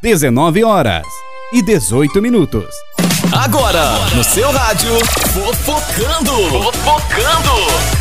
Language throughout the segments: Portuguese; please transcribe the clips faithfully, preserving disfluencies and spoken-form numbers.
dezenove horas e dezoito minutos. Agora, no seu rádio, Fofocando. Fofocando.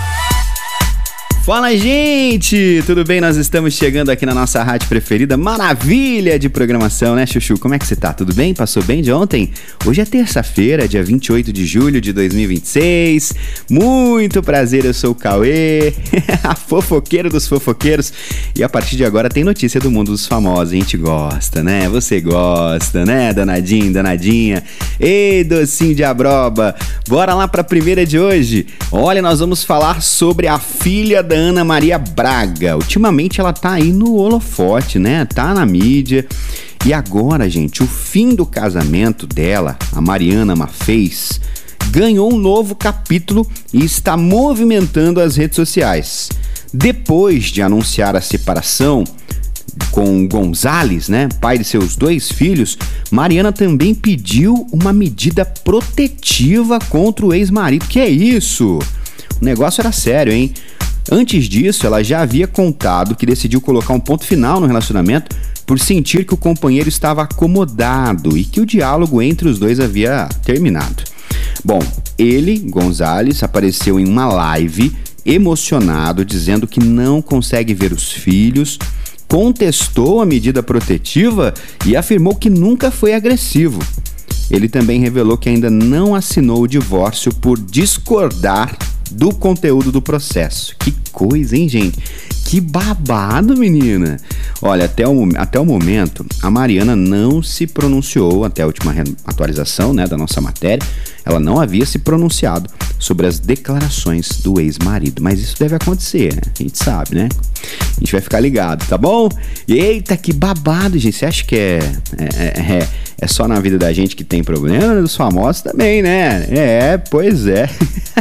Fala, gente! Tudo bem? Nós estamos chegando aqui na nossa rádio preferida. Maravilha de programação, né, Chuchu? Como é que você tá? Tudo bem? Passou bem de ontem? Hoje é terça-feira, dia vinte e oito de julho de dois mil e vinte e seis. Muito prazer, eu sou o Cauê, a fofoqueiro dos fofoqueiros. E a partir de agora tem notícia do mundo dos famosos. A gente gosta, né? Você gosta, né, danadinho, danadinha? Ei, docinho de abroba! Bora lá pra primeira de hoje. Olha, nós vamos falar sobre a filha da Ana Maria Braga. Ultimamente ela tá aí no holofote, né? Tá na mídia. E agora, gente, o fim do casamento dela, a Mariana Maffez, ganhou um novo capítulo e está movimentando as redes sociais. Depois de anunciar a separação com Gonzalez, né, pai de seus dois filhos, Mariana também pediu uma medida protetiva contra o ex-marido. Que é isso? O negócio era sério, hein? Antes disso, ela já havia contado que decidiu colocar um ponto final no relacionamento por sentir que o companheiro estava acomodado e que o diálogo entre os dois havia terminado. Bom, ele, Gonzalez, apareceu em uma live emocionado, dizendo que não consegue ver os filhos, contestou a medida protetiva e afirmou que nunca foi agressivo. Ele também revelou que ainda não assinou o divórcio por discordar do conteúdo do processo. Que coisa, hein, gente? Que babado, menina! Olha, até o, até o momento, a Mariana não se pronunciou, até a última atualização, né, da nossa matéria, ela não havia se pronunciado sobre as declarações do ex-marido. Mas isso deve acontecer, né? A gente sabe, né? A gente vai ficar ligado, tá bom? Eita, que babado, gente! Você acha que é, é, é, é só na vida da gente que tem problema? Dos famosos também, né? É, pois é.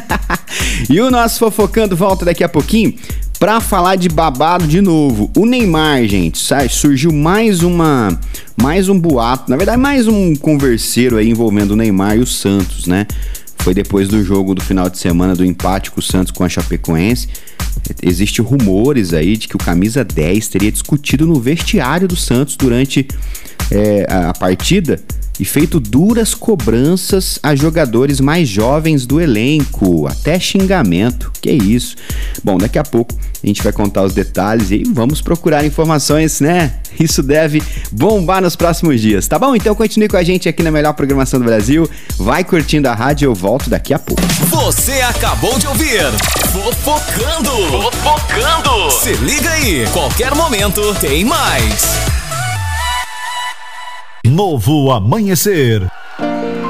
E o nosso Fofocando volta daqui a pouquinho pra falar de babado de novo. O Neymar, gente, sabe? Surgiu mais uma, mais um boato, na verdade mais um converseiro aí envolvendo o Neymar e o Santos, né? Foi depois do jogo do final de semana do empate com o Santos com a Chapecoense. Existem rumores aí de que o camisa dez teria discutido no vestiário do Santos durante é, a partida e feito duras cobranças a jogadores mais jovens do elenco, até xingamento. Que isso? Bom, daqui a pouco a gente vai contar os detalhes e vamos procurar informações, né? Isso deve bombar nos próximos dias, tá bom? Então continue com a gente aqui na melhor programação do Brasil. Vai curtindo a rádio, eu volto daqui a pouco. Você acabou de ouvir Fofocando. Fofocando. Se liga aí, qualquer momento tem mais. Novo amanhecer.